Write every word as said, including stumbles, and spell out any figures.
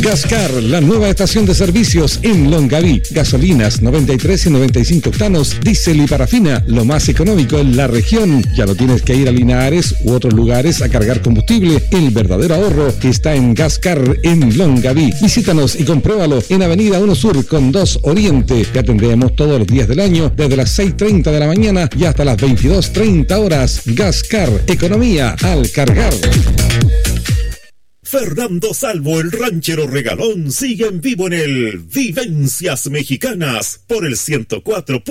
Gascar, la nueva estación de servicios en Longaví. Gasolinas noventa y tres y noventa y cinco octanos, diésel y parafina, lo más económico en la región. Ya no tienes que ir a Linares u otros lugares a cargar combustible. El verdadero ahorro está en Gascar en Longaví. Visítanos y compruébalo en Avenida uno Sur con dos Oriente. Te atendemos todos los días del año desde las seis y media de la mañana y hasta las veintidós treinta horas. Gascar, economía al cargar. Fernando Salvo, el ranchero regalón, sigue en vivo en el Vivencias Mexicanas por el ciento cuatro.